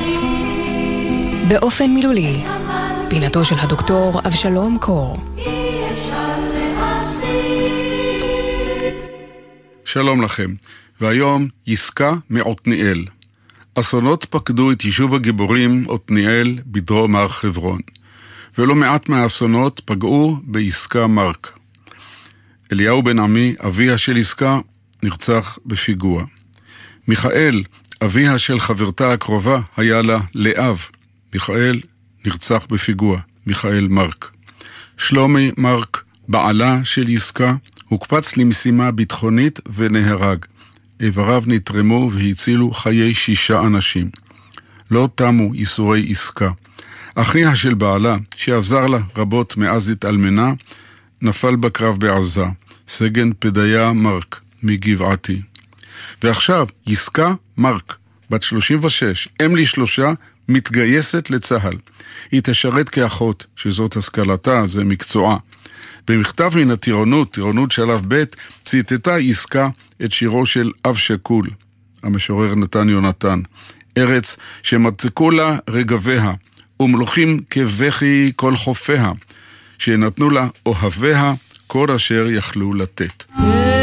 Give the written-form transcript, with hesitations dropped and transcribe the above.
באופן מילולי, פינתו של הדוקטור אבשלום קור. שלום לכם, והיום יסקה מעתניאל. אסונות פקדו את יישוב הגיבורים עתניאל בדרום הר חברון, ולא מעט מהאסונות פגעו ביסקה מרק. אליהו בן עמי, אביה של יסקה, נרצח בפיגוע. מיכאל, אביה של חברתה הקרובה, היה לה לאב. מיכאל נרצח בפיגוע, מיכאל מרק. שלומי מרק, בעלה של יסקה, הוקפץ למשימה ביטחונית ונהרג. איבריו נתרמו והצילו חיי 6 אנשים. לא תמו ייסורי יסקה. אחיה של בעלה, שעזר לה רבות מאז התאלמנה, נפל בקרב בעזה, סגן פדיה מרק מגבעתי. ועכשיו יסקה מרק, בת 36, אם ל3, מתגייסת לצהל. היא תשרת כאחות, שזאת השכלתה, זה מקצועה. במכתב מן הטירונות, טירונות שלב ב', ציטטה יסקה את שירו של אב שקול, המשורר נתן יונתן. ארץ שמצקו לה רגביה, ומלוכים כבכי כל חופיה, שנתנו לה אוהביה כל אשר יכלו לתת.